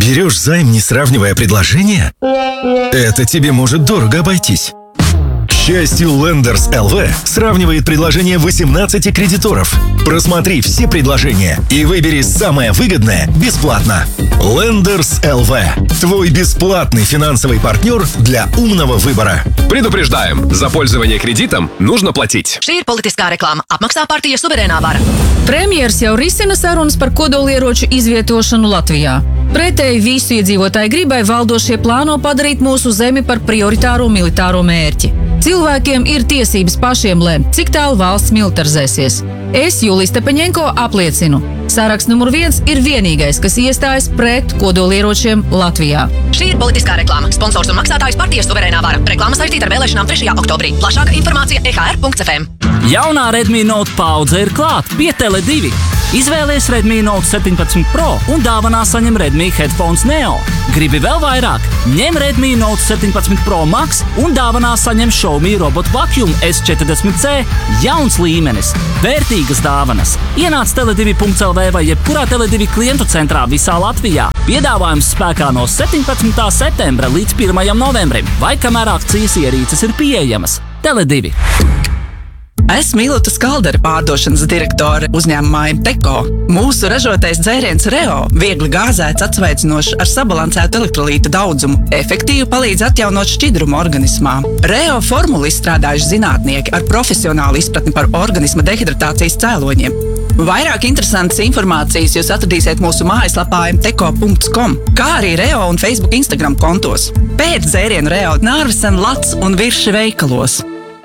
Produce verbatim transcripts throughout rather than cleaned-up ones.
Берешь займ, не сравнивая предложения? Это тебе может дорого обойтись. К счастью, Lenders эл ви сравнивает предложения восемнадцати кредиторов. Просмотри все предложения и выбери самое выгодное бесплатно. Lenders эл ви – твой бесплатный финансовый партнер для умного выбора. Предупреждаем, за пользование кредитом нужно платить. Šī ir politiskā reklāma. Apmaksā partija suverēnā vara. Premjers jau risina sarunas par kodolieroču izvietošanu Latvijā. Pretēji visu iedzīvotāju gribai valdošie plāno padarīt mūsu zemi par prioritāro militāro mērķi. Cilvēkiem ir tiesības pašiem lemt, cik tālu valsts militarizēsies. Es, Julija Stepaņenko, apliecinu, saraksts numur viens ir vienīgais, kas iestājas pret kodolieročiem Latvijā. Šī ir politiskā reklāma. Sponsors un maksātājs partija suverēnā vara. Reklāma saistīta ar vēlēšanām trešajā oktobrī. Plašāka informācija e ha er punkts ef em. Jaunā Redmi Note paudze ir klāt pie Tele divi. Izvēlies Redmi Note septiņpadsmit Pro un dāvanā saņem Redmi Headphones Neo. Gribi vēl vairāk? Ņem Redmi Note septiņpadsmit Pro Max un dāvanā saņem Xiaomi Robot Vacuum S četrdesmit C. Jauns līmenis, vērtīgas dāvanas. Ienāc tele divi punkts el vē vai jebkurā Tele divi klientu centrā visā Latvijā. Piedāvājums spēkā no septiņpadsmitā septembra līdz pirmajam novembrim, vai kamēr akcijas ierīces ir pieejamas. Tele divi. Esmu Ilota Skaldere, pārdošanas direktore uzņēmumā Teko. Mūsu ražotais dzēriens Reo viegli gāzēts, atsveicinošs ar sabalansētu elektrolītu daudzumu, efektīvi palīdz atjaunot šķidrumu organismā. Reo formulu izstrādājuši zinātnieki ar profesionālu izpratni par organisma dehidratācijas cēloņiem. Vairāk interesantas informācijas jūs atradīsiet mūsu mājaslapā em teko punkts kom, kā arī Reo un Facebook Instagram kontos. Pēc dzērienu Reo Nārvisen, Lats un Virši veikalos.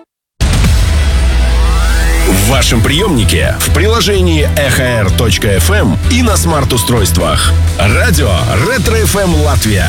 В вашем приемнике, в приложении e ha er точка эф эм и на смарт-устройствах. Радио Ретро эф эм Латвия.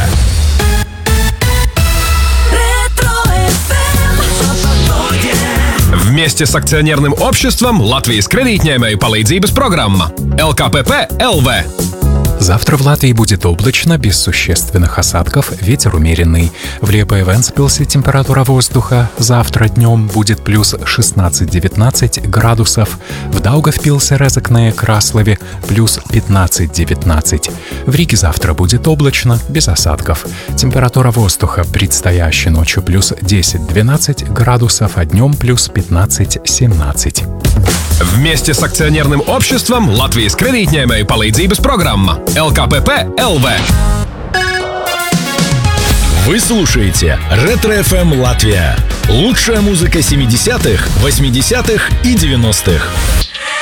Вместе с акционерным обществом Латвijas kredītņēmēju palīdzības программа эл ка пэ пэ эл ви. Завтра в Латвии будет облачно, без существенных осадков, ветер умеренный. В Лиепае-Вентспилсе температура воздуха завтра днем будет плюс шестнадцать-девятнадцать градусов. В Даугавпилсе, Резекне и Краслове плюс пятнадцать-девятнадцать. В Риге завтра будет облачно, без осадков. Температура воздуха предстоящей ночью плюс десять-двенадцать градусов, а днем плюс пятнадцать-семнадцать. Вместе с акционерным обществом Латвijas kredītņēmēju palīdzības программа эл ка пэ пэ эл ви. Вы слушаете Ретро эф эм Латвия. Лучшая музыка семидесятых, восьмидесятых и девяностых.